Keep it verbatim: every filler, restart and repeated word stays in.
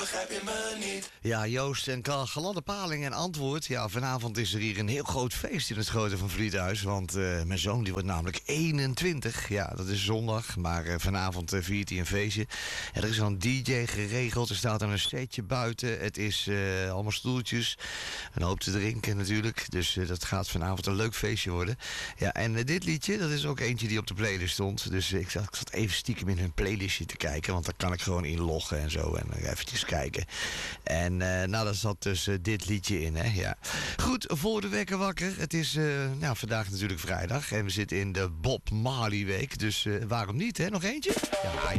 begrijp je me niet. Ja, Joost en Karl, gladde paling en antwoord. Ja, vanavond is er hier een heel groot feest in het Grote van Vliethuis. Want uh, mijn zoon die wordt namelijk eenentwintig. Ja, dat is zondag. Maar uh, vanavond uh, viert hij een feestje. En er is al een D J geregeld. Er staat dan een setje buiten. Het is uh, allemaal stoeltjes. Een hoop te drinken natuurlijk. Dus uh, dat gaat vanavond een leuk feestje worden. Ja, en uh, dit liedje, dat is ook eentje die op de playlist stond. Dus uh, ik, zat, ik zat even stiekem in hun playlistje te kijken. Want daar kan ik gewoon inloggen en zo. En uh, eventjes kijken. En uh, nou, daar zat dus uh, dit liedje in, hè. Ja. Goed, voor de wekker wakker. Het is uh, nou, vandaag natuurlijk vrijdag. En we zitten in de Bob Marley week. Dus uh, waarom niet, hè? Nog eentje? Ja,